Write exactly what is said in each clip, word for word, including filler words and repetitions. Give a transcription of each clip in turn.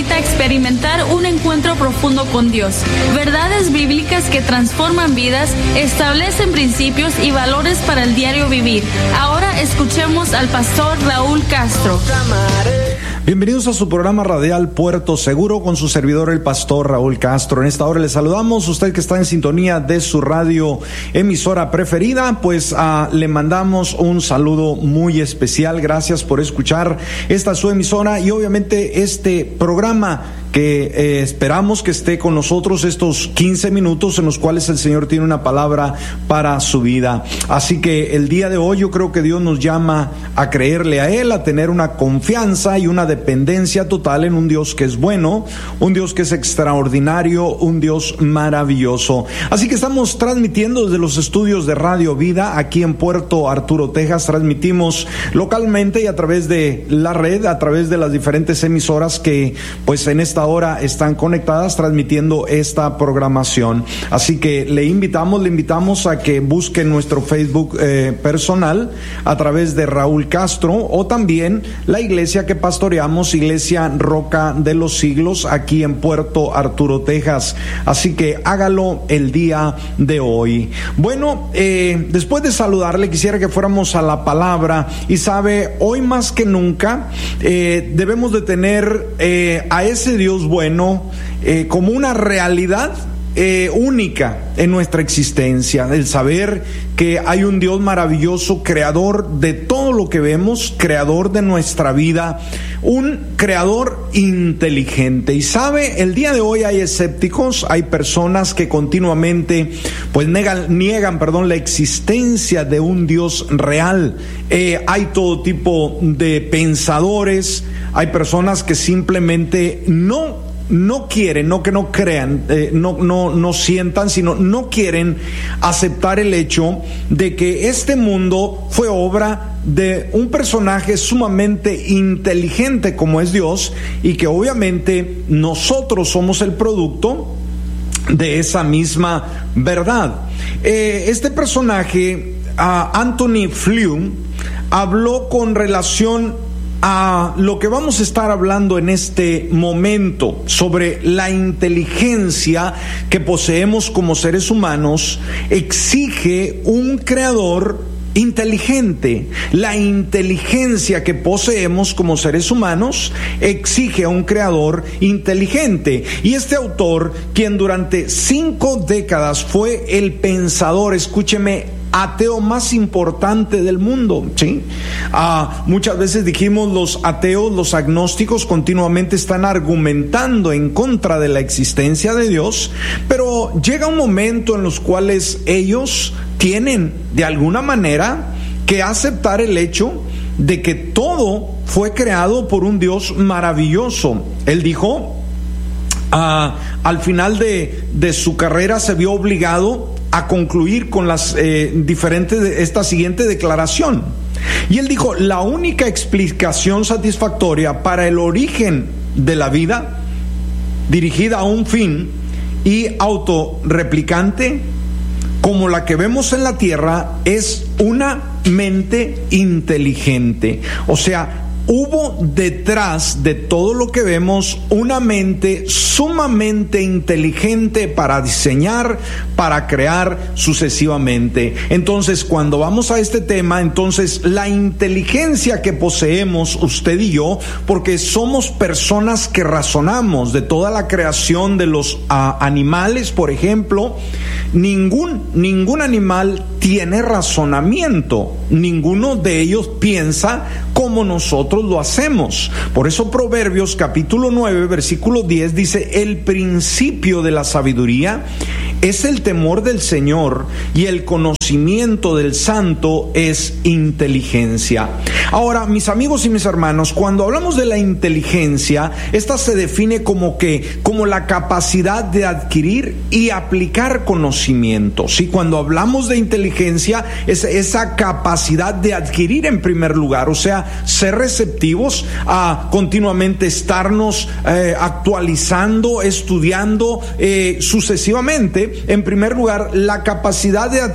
invita a experimentar un encuentro profundo con Dios. Verdades bíblicas que transforman vidas, establecen principios y valores para el diario vivir. Ahora escuchemos al pastor Raúl Castro. Bienvenidos a su programa radial Puerto Seguro con su servidor el pastor Raúl Castro. En esta hora le saludamos, usted que está en sintonía de su radio emisora preferida, pues uh, le mandamos un saludo muy especial. Gracias por escuchar esta su emisora y obviamente este programa que eh, esperamos que esté con nosotros estos quince minutos en los cuales el Señor tiene una palabra para su vida. Así que el día de hoy yo creo que Dios nos llama a creerle a Él, a tener una confianza y una dependencia total en un Dios que es bueno, un Dios que es extraordinario, un Dios maravilloso. Así que estamos transmitiendo desde los estudios de Radio Vida aquí en Puerto Arturo, Texas. Transmitimos localmente y a través de la red, a través de las diferentes emisoras que pues en esta hora están conectadas transmitiendo esta programación. Así que le invitamos, le invitamos a que busque nuestro Facebook eh, personal a través de Raúl Castro o también la iglesia que pastoreamos, Iglesia Roca de los Siglos, aquí en Puerto Arturo, Texas. Así que hágalo el día de hoy. Bueno, eh, después de saludarle, quisiera que fuéramos a la palabra y sabe, hoy más que nunca eh, debemos de tener eh, a ese Dios bueno eh, como una realidad eh, única en nuestra existencia, el saber que hay un Dios maravilloso, creador de todo lo que vemos, creador de nuestra vida, un creador inteligente. Y sabe, el día de hoy hay escépticos, hay personas que continuamente pues niegan, niegan perdón, la existencia de un Dios real. Eh, hay todo tipo de pensadores, hay personas que simplemente no no quieren, no que no crean, eh, no, no, no sientan, sino no quieren aceptar el hecho de que este mundo fue obra de un personaje sumamente inteligente como es Dios, y que obviamente nosotros somos el producto de esa misma verdad. Eh, este personaje, uh, Anthony Flew, habló con relación a lo que vamos a estar hablando en este momento sobre la inteligencia que poseemos como seres humanos. Exige un creador inteligente. La inteligencia que poseemos como seres humanos exige a un creador inteligente. Y este autor, quien durante cinco décadas fue el pensador, escúcheme, ateo más importante del mundo, ¿sí? Ah, muchas veces dijimos los ateos, los agnósticos continuamente están argumentando en contra de la existencia de Dios, pero llega un momento en los cuales ellos tienen de alguna manera que aceptar el hecho de que todo fue creado por un Dios maravilloso. Él dijo, ah, al final de, de su carrera se vio obligado a concluir con las eh, diferentes de esta siguiente declaración. Y él dijo, la única explicación satisfactoria para el origen de la vida, dirigida a un fin y autorreplicante como la que vemos en la tierra, es una mente inteligente. O sea, hubo detrás de todo lo que vemos una mente sumamente inteligente para diseñar, para crear sucesivamente. Entonces, cuando vamos a este tema, entonces la inteligencia que poseemos usted y yo, porque somos personas que razonamos, de toda la creación de los uh, animales, por ejemplo, ningún, ningún animal tiene razonamiento, ninguno de ellos piensa como nosotros lo hacemos. Por eso Proverbios capítulo nueve versículo diez dice, el principio de la sabiduría es el temor del Señor, y el conocimiento del santo es inteligencia. Ahora, mis amigos y mis hermanos, cuando hablamos de la inteligencia, esta se define como que, como la capacidad de adquirir y aplicar conocimiento. ¿Sí? Cuando hablamos de inteligencia, es esa capacidad de adquirir en primer lugar, o sea, ser receptivos a continuamente estarnos eh, actualizando, estudiando eh, sucesivamente. En primer lugar, la capacidad de adquirir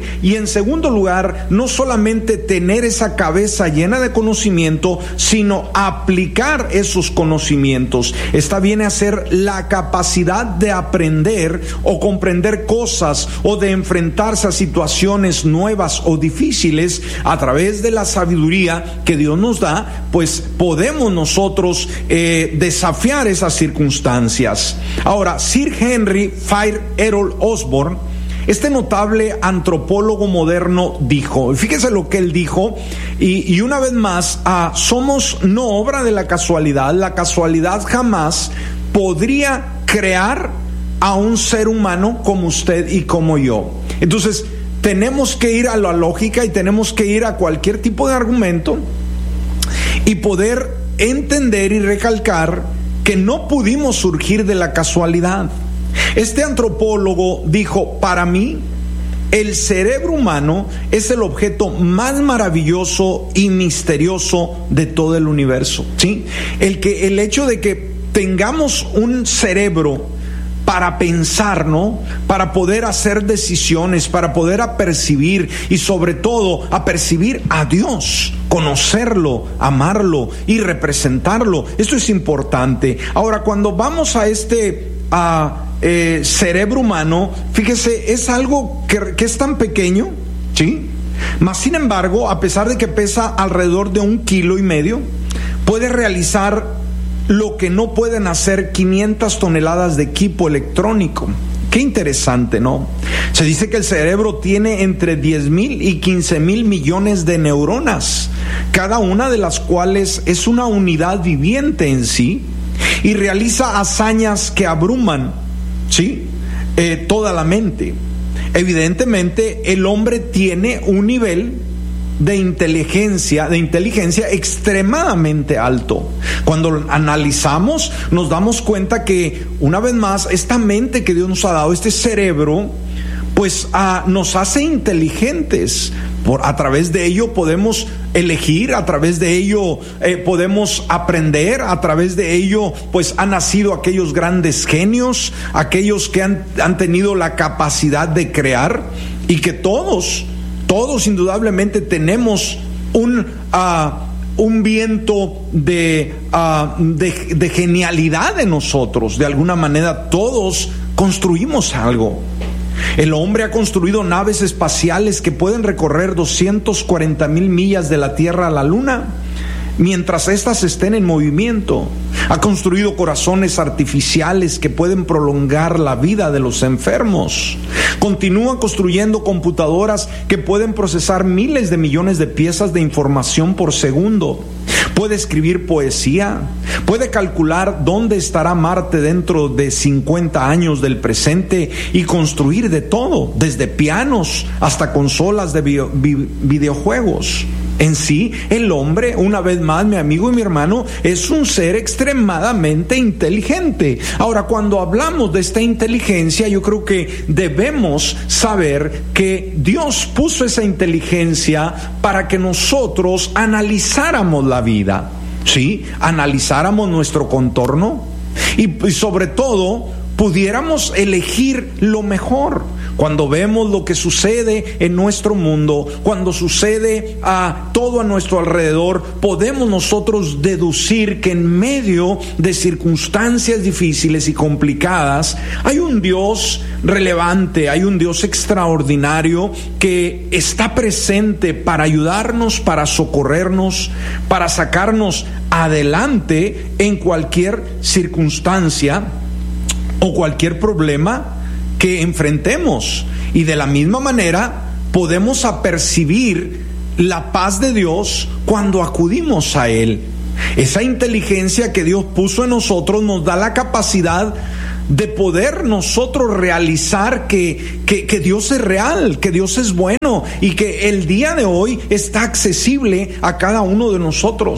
Y en segundo lugar, no solamente tener esa cabeza llena de conocimiento, sino aplicar esos conocimientos. Esta viene a ser la capacidad de aprender o comprender cosas o de enfrentarse a situaciones nuevas o difíciles a través de la sabiduría que Dios nos da, pues podemos nosotros eh, desafiar esas circunstancias. Ahora, Sir Henry Fair Errol Osborne, este notable antropólogo moderno, dijo, fíjese lo que él dijo, y, y una vez más, ah, somos no obra de la casualidad. La casualidad jamás podría crear a un ser humano como usted y como yo. Entonces, tenemos que ir a la lógica y tenemos que ir a cualquier tipo de argumento y poder entender y recalcar que no pudimos surgir de la casualidad. Este antropólogo dijo, para mí, el cerebro humano es el objeto más maravilloso y misterioso de todo el universo, ¿sí? El que, el hecho de que tengamos un cerebro para pensar, ¿no? Para poder hacer decisiones, para poder apercibir y sobre todo apercibir a Dios, conocerlo, amarlo y representarlo. Esto es importante. Ahora, cuando vamos a este a, eh, cerebro humano, fíjese, es algo que, que es tan pequeño, ¿sí? Mas sin embargo, a pesar de que pesa alrededor de un kilo y medio, puede realizar lo que no pueden hacer quinientas toneladas de equipo electrónico. Qué interesante, ¿no? Se dice que el cerebro tiene entre diez mil y quince mil millones de neuronas, cada una de las cuales es una unidad viviente en sí y realiza hazañas que abruman, ¿sí? Eh, toda la mente. Evidentemente, el hombre tiene un nivel de inteligencia, de inteligencia extremadamente alto. Cuando analizamos, nos damos cuenta que, una vez más, esta mente que Dios nos ha dado, este cerebro, pues uh, nos hace inteligentes. Por, a través de ello podemos elegir, a través de ello eh, podemos aprender, a través de ello pues han nacido aquellos grandes genios, aquellos que han, han tenido la capacidad de crear, y que todos Todos indudablemente tenemos un, uh, un viento de, uh, de, de genialidad en nosotros. De alguna manera todos construimos algo. El hombre ha construido naves espaciales que pueden recorrer doscientas cuarenta mil millas de la Tierra a la Luna, mientras éstas estén en movimiento. Ha construido corazones artificiales que pueden prolongar la vida de los enfermos. Continúa construyendo computadoras que pueden procesar miles de millones de piezas de información por segundo. Puede escribir poesía. Puede calcular dónde estará Marte dentro de cincuenta años del presente y construir de todo, desde pianos hasta consolas de video, vi, videojuegos. En sí, el hombre, una vez más, mi amigo y mi hermano, es un ser extremadamente inteligente. Ahora, cuando hablamos de esta inteligencia, yo creo que debemos saber que Dios puso esa inteligencia para que nosotros analizáramos la vida, ¿sí? Analizáramos nuestro contorno y, y sobre todo pudiéramos elegir lo mejor. Cuando vemos lo que sucede en nuestro mundo, cuando sucede a todo a nuestro alrededor, podemos nosotros deducir que en medio de circunstancias difíciles y complicadas hay un Dios relevante, hay un Dios extraordinario que está presente para ayudarnos, para socorrernos, para sacarnos adelante en cualquier circunstancia o cualquier problema que enfrentemos. Y de la misma manera podemos apercibir la paz de Dios cuando acudimos a Él. Esa inteligencia que Dios puso en nosotros nos da la capacidad de poder nosotros realizar que, que, que Dios es real, que Dios es bueno y que el día de hoy está accesible a cada uno de nosotros.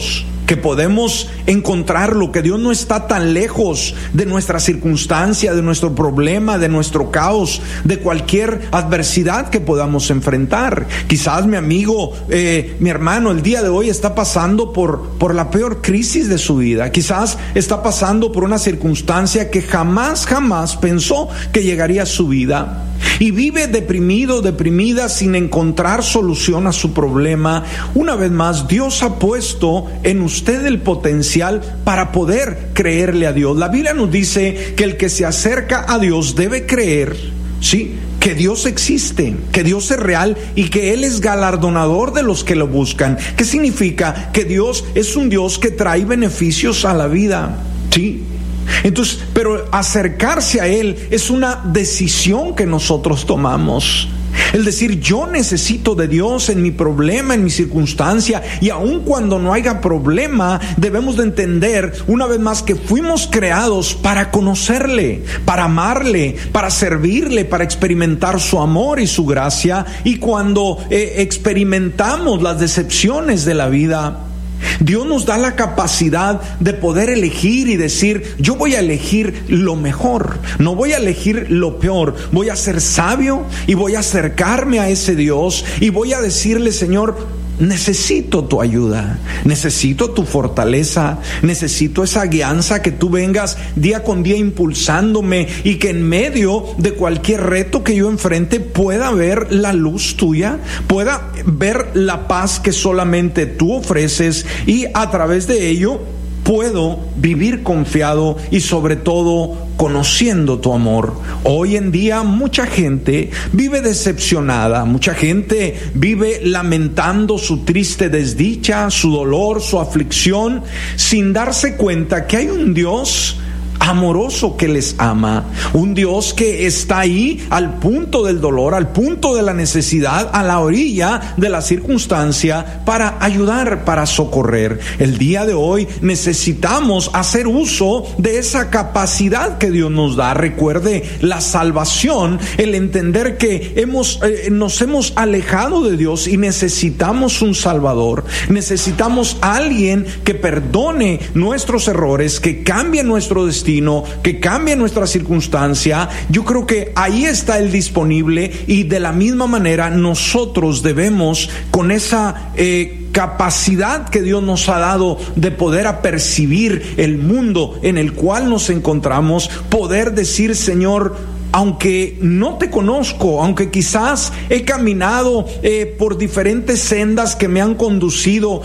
que podemos encontrarlo, que Dios no está tan lejos de nuestra circunstancia, de nuestro problema, de nuestro caos, de cualquier adversidad que podamos enfrentar. Quizás mi amigo, eh, mi hermano, el día de hoy está pasando por, por la peor crisis de su vida. Quizás está pasando por una circunstancia que jamás, jamás pensó que llegaría a su vida. Y vive deprimido, deprimida, sin encontrar solución a su problema. Una vez más, Dios ha puesto en usted el potencial para poder creerle a Dios. La Biblia nos dice que el que se acerca a Dios debe creer, ¿sí?, que Dios existe, que Dios es real y que Él es galardonador de los que lo buscan. ¿Qué significa? Que Dios es un Dios que trae beneficios a la vida, ¿sí? Entonces, pero acercarse a Él es una decisión que nosotros tomamos. El decir, yo necesito de Dios en mi problema, en mi circunstancia, y aun cuando no haya problema, debemos de entender una vez más que fuimos creados para conocerle, para amarle, para servirle, para experimentar su amor y su gracia. Y cuando eh, experimentamos las decepciones de la vida, Dios nos da la capacidad de poder elegir y decir, yo voy a elegir lo mejor, no voy a elegir lo peor. Voy a ser sabio y voy a acercarme a ese Dios y voy a decirle, Señor, necesito tu ayuda, necesito tu fortaleza, necesito esa guianza, que tú vengas día con día impulsándome y que en medio de cualquier reto que yo enfrente pueda ver la luz tuya, pueda ver la paz que solamente tú ofreces, y a través de ello puedo vivir confiado y sobre todo conociendo tu amor. Hoy en día mucha gente vive decepcionada, mucha gente vive lamentando su triste desdicha, su dolor, su aflicción, sin darse cuenta que hay un Dios amoroso que les ama, un Dios que está ahí al punto del dolor, al punto de la necesidad, a la orilla de la circunstancia, para ayudar, para socorrer. El día de hoy necesitamos hacer uso de esa capacidad que Dios nos da. Recuerde, la salvación, el entender que hemos eh, nos hemos alejado de Dios y necesitamos un Salvador, necesitamos a alguien que perdone nuestros errores, que cambie nuestro destino, que cambie nuestra circunstancia. Yo creo que ahí está Él disponible, y de la misma manera nosotros debemos, con esa eh, capacidad que Dios nos ha dado de poder apercibir el mundo en el cual nos encontramos, poder decir, Señor, aunque no te conozco, aunque quizás he caminado eh, por diferentes sendas que me han conducido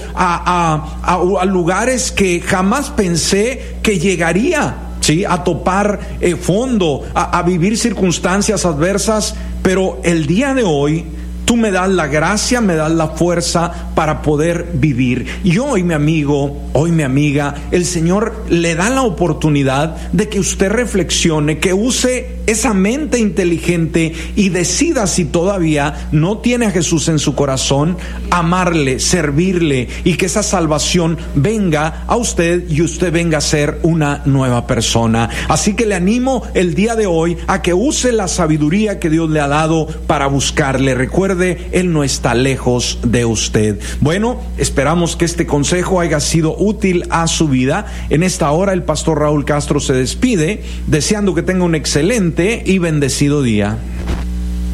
a, a, a, a lugares que jamás pensé que llegaría, ¿sí?, a topar eh, fondo, a, a vivir circunstancias adversas, pero el día de hoy tú me das la gracia, me das la fuerza para poder vivir. Y hoy, mi amigo, hoy mi amiga, el Señor le da la oportunidad de que usted reflexione, que use esa mente inteligente y decida, si todavía no tiene a Jesús en su corazón, amarle, servirle, y que esa salvación venga a usted y usted venga a ser una nueva persona. Así que le animo el día de hoy a que use la sabiduría que Dios le ha dado para buscarle. Recuerde, Él no está lejos de usted. Bueno, esperamos que este consejo haya sido útil a su vida. En esta hora el pastor Raúl Castro se despide, deseando que tenga un excelente y bendecido día.